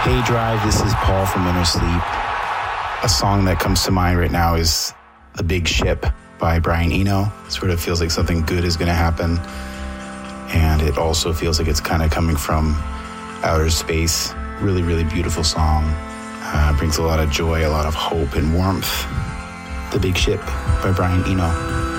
Hey Drive, this is Paul from Inner Sleep. A song that comes to mind right now is The Big Ship by Brian Eno. It sort of feels like something good is going to happen. And it also feels like it's kind of coming from outer space. Really, really beautiful song. Brings a lot of joy, a lot of hope and warmth. The Big Ship by Brian Eno.